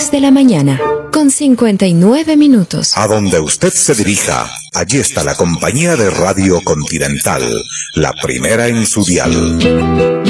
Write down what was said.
10 de la mañana, con 59 minutos. A donde usted se dirija, allí está la compañía de Radio Continental, la primera en su dial.